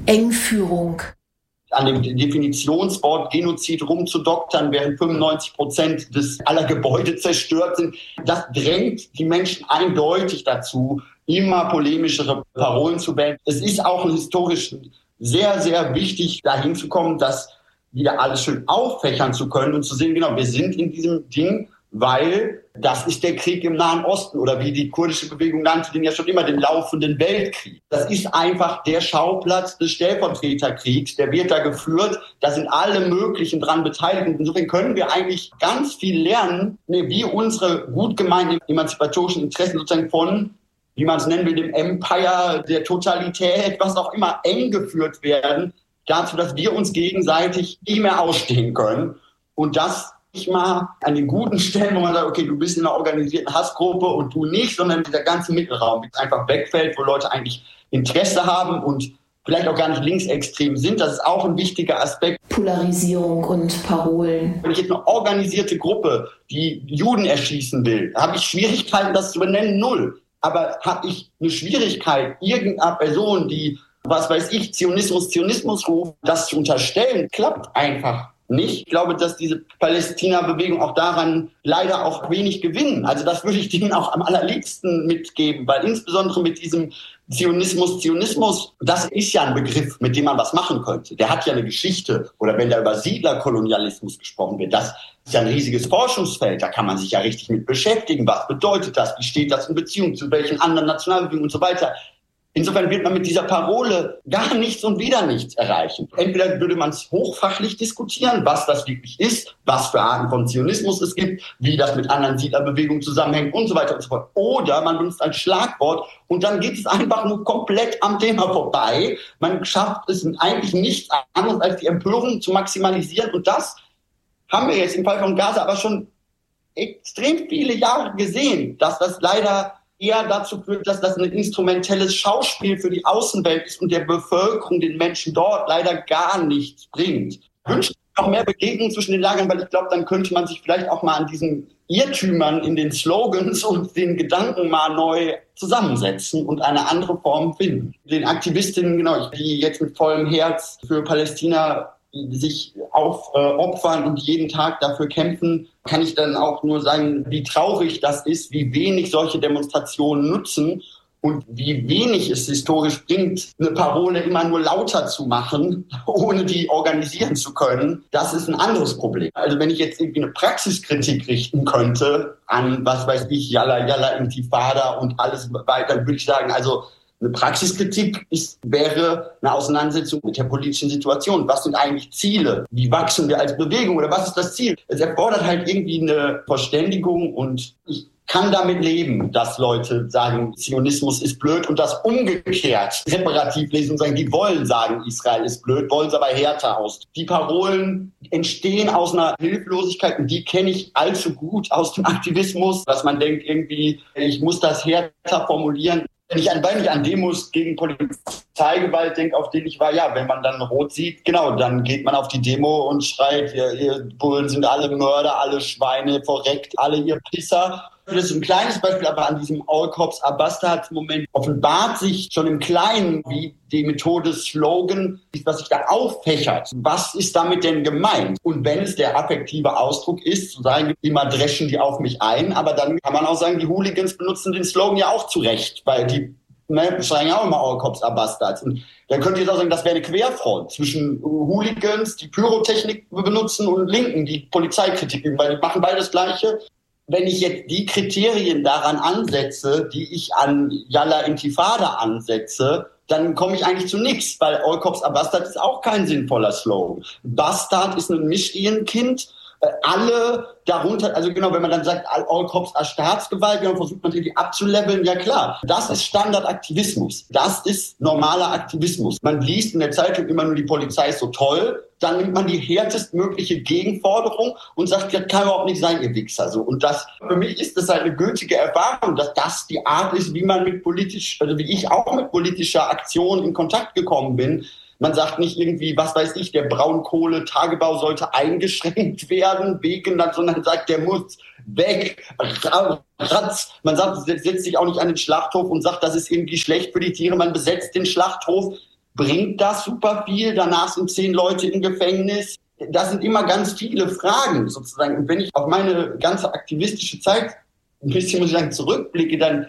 Engführung. An dem Definitionswort Genozid rumzudoktern, während 95% aller Gebäude zerstört sind. Das drängt die Menschen eindeutig dazu, immer polemischere Parolen zu wählen. Es ist auch historisch sehr, sehr wichtig, dahin zu kommen, das wieder alles schön auffächern zu können und zu sehen, genau, wir sind in diesem Ding, weil das ist der Krieg im Nahen Osten oder wie die kurdische Bewegung nannte den ja schon immer, den laufenden Weltkrieg. Das ist einfach der Schauplatz des Stellvertreterkriegs, der wird da geführt, da sind alle möglichen dran beteiligt. Und insofern können wir eigentlich ganz viel lernen, wie unsere gut gemeinten emanzipatorischen Interessen sozusagen von, wie man es nennen will, dem Empire, der Totalität, was auch immer, eng geführt werden, dazu, dass wir uns gegenseitig nicht mehr ausstehen können. Und das nicht mal an den guten Stellen, wo man sagt, okay, du bist in einer organisierten Hassgruppe und du nicht, sondern dieser ganze Mittelraum einfach wegfällt, wo Leute eigentlich Interesse haben und vielleicht auch gar nicht linksextrem sind. Das ist auch ein wichtiger Aspekt. Polarisierung und Parolen. Wenn ich jetzt eine organisierte Gruppe, die Juden erschießen will, habe ich Schwierigkeiten, das zu benennen, null. Aber habe ich eine Schwierigkeit, irgendeiner Person, die, was weiß ich, Zionismus ruft, das zu unterstellen, klappt einfach nicht. Ich glaube, dass diese Palästina-Bewegung auch daran leider auch wenig gewinnen. Also das würde ich denen auch am allerliebsten mitgeben, weil insbesondere mit diesem Zionismus, das ist ja ein Begriff, mit dem man was machen könnte. Der hat ja eine Geschichte. Oder wenn da über Siedlerkolonialismus gesprochen wird, das ist ja ein riesiges Forschungsfeld. Da kann man sich ja richtig mit beschäftigen. Was bedeutet das? Wie steht das in Beziehung zu welchen anderen Nationalbewegungen und so weiter? Insofern wird man mit dieser Parole gar nichts und wieder nichts erreichen. Entweder würde man es hochfachlich diskutieren, was das wirklich ist, was für Arten von Zionismus es gibt, wie das mit anderen Siedlerbewegungen zusammenhängt und so weiter und so fort. Oder man benutzt ein Schlagwort und dann geht es einfach nur komplett am Thema vorbei. Man schafft es eigentlich nichts anderes, als die Empörung zu maximalisieren. Und das haben wir jetzt im Fall von Gaza aber schon extrem viele Jahre gesehen, dass das leider eher dazu führt, dass das ein instrumentelles Schauspiel für die Außenwelt ist und der Bevölkerung, den Menschen dort leider gar nichts bringt. Ich wünsche mir noch mehr Begegnungen zwischen den Lagern, weil ich glaube, dann könnte man sich vielleicht auch mal an diesen Irrtümern in den Slogans und den Gedanken mal neu zusammensetzen und eine andere Form finden. Den Aktivistinnen, genau, die jetzt mit vollem Herz für Palästina sich aufopfern und jeden Tag dafür kämpfen, kann ich dann auch nur sagen, wie traurig das ist, wie wenig solche Demonstrationen nutzen und wie wenig es historisch bringt, eine Parole immer nur lauter zu machen, ohne die organisieren zu können. Das ist ein anderes Problem. Also wenn ich jetzt irgendwie eine Praxiskritik richten könnte an, was weiß ich, Yalla, Yalla, Intifada und alles weiter, würde ich sagen, also eine Praxiskritik wäre eine Auseinandersetzung mit der politischen Situation. Was sind eigentlich Ziele? Wie wachsen wir als Bewegung oder was ist das Ziel? Es erfordert halt irgendwie eine Verständigung und ich kann damit leben, dass Leute sagen, Zionismus ist blöd und das umgekehrt separativ lesen und sagen, die wollen sagen, Israel ist blöd, wollen es aber härter aus. Die Parolen entstehen aus einer Hilflosigkeit und die kenne ich allzu gut aus dem Aktivismus, dass man denkt irgendwie, ich muss das härter formulieren. Wenn ich an Demos gegen Polizeigewalt denke, auf denen ich war, ja, wenn man dann rot sieht, genau, dann geht man auf die Demo und schreit, ihr Bullen sind alle Mörder, alle Schweine, verreckt, alle ihr Pisser. Das ist ein kleines Beispiel, aber an diesem All Cops are Bastards Moment offenbart sich schon im Kleinen, wie die Methode Slogan ist, was sich da auffächert. Was ist damit denn gemeint? Und wenn es der affektive Ausdruck ist, zu sagen, immer dreschen die auf mich ein, aber dann kann man auch sagen, die Hooligans benutzen den Slogan ja auch zu Recht, weil die schreien ja auch immer All Cops are Bastards. Und dann könnt ihr jetzt auch sagen, das wäre eine Querfront zwischen Hooligans, die Pyrotechnik benutzen, und Linken, die Polizeikritik üben, weil die machen beide das Gleiche. Wenn ich jetzt die Kriterien daran ansetze, die ich an Yalla Intifada ansetze, dann komme ich eigentlich zu nichts, weil All Cops are Bastard ist auch kein sinnvoller Slogan. Bastard ist ein Mischehenkind. Alle darunter, also genau, wenn man dann sagt, All Cops are Staatsgewalt, dann versucht man irgendwie abzuleveln, ja klar, das ist Standardaktivismus. Das ist normaler Aktivismus. Man liest in der Zeitung immer nur, die Polizei ist so toll, dann nimmt man die härtestmögliche Gegenforderung und sagt, das kann überhaupt nicht sein, ihr Wichser. So. Und das, für mich ist das halt eine gültige Erfahrung, dass das die Art ist, wie man wie ich auch mit politischer Aktion in Kontakt gekommen bin. Man sagt nicht irgendwie, was weiß ich, der Braunkohletagebau sollte eingeschränkt werden, sondern sagt, der muss weg, ratz. Man sagt, setzt sich auch nicht an den Schlachthof und sagt, das ist irgendwie schlecht für die Tiere. Man besetzt den Schlachthof, Bringt das super viel? Danach sind 10 Leute im Gefängnis. Das sind immer ganz viele Fragen sozusagen. Und wenn ich auf meine ganze aktivistische Zeit ein bisschen, muss ich sagen, zurückblicke, dann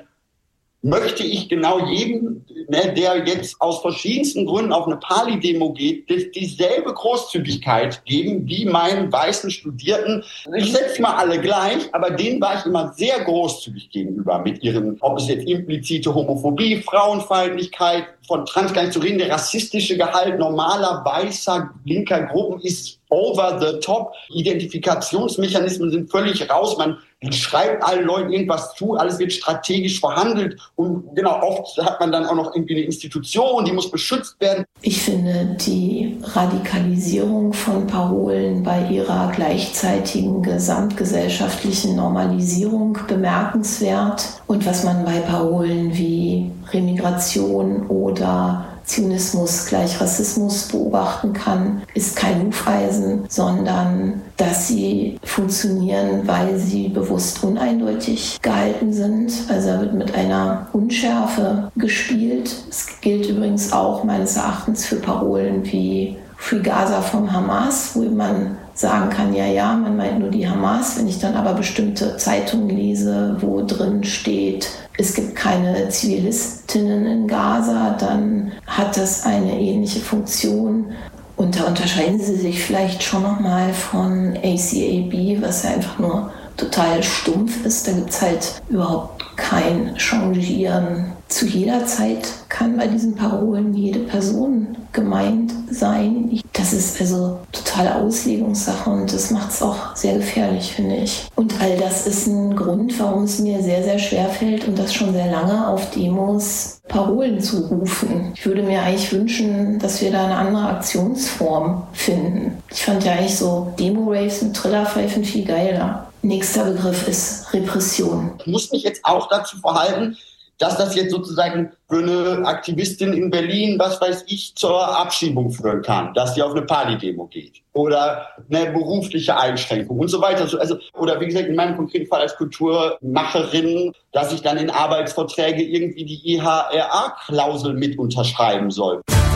möchte ich genau jedem, der jetzt aus verschiedensten Gründen auf eine Pali-Demo geht, dieselbe Großzügigkeit geben wie meinen weißen Studierten. Ich setze mal alle gleich, aber denen war ich immer sehr großzügig gegenüber mit ihren, ob es jetzt implizite Homophobie, Frauenfeindlichkeit, von Trans gar nicht zu reden, der rassistische Gehalt normaler, weißer, linker Gruppen ist over the top. Identifikationsmechanismen sind völlig raus. Man schreibt allen Leuten irgendwas zu, alles wird strategisch verhandelt und genau, oft hat man dann auch noch irgendwie eine Institution, die muss beschützt werden. Ich finde die Radikalisierung von Parolen bei ihrer gleichzeitigen gesamtgesellschaftlichen Normalisierung bemerkenswert. Und was man bei Parolen wie Remigration oder Zionismus gleich Rassismus beobachten kann, ist kein Hufeisen, sondern dass sie funktionieren, weil sie bewusst uneindeutig gehalten sind. Also da wird mit einer Unschärfe gespielt. Es gilt übrigens auch meines Erachtens für Parolen wie Free Gaza vom Hamas, wo man sagen kann, ja, man meint nur die Hamas. Wenn ich dann aber bestimmte Zeitungen lese, wo drin steht, es gibt keine Zivilistinnen in Gaza, dann hat das eine ähnliche Funktion. Und da unterscheiden sie sich vielleicht schon nochmal von ACAB, was ja einfach nur total stumpf ist. Da gibt es halt überhaupt kein Changieren. Zu jeder Zeit kann bei diesen Parolen jede Person gemeint sein. Das ist also totale Auslegungssache und das macht es auch sehr gefährlich, finde ich. Und all das ist ein Grund, warum es mir sehr, sehr schwer fällt und das schon sehr lange auf Demos Parolen zu rufen. Ich würde mir eigentlich wünschen, dass wir da eine andere Aktionsform finden. Ich fand ja eigentlich so Demo-Raves mit Trillerpfeifen viel geiler. Nächster Begriff ist Repression. Ich muss mich jetzt auch dazu verhalten, dass das jetzt sozusagen für eine Aktivistin in Berlin, was weiß ich, zur Abschiebung führen kann, dass sie auf eine Pali-Demo geht oder eine berufliche Einschränkung und so weiter. Also, oder wie gesagt, in meinem konkreten Fall als Kulturmacherin, dass ich dann in Arbeitsverträge irgendwie die IHRA-Klausel mit unterschreiben soll.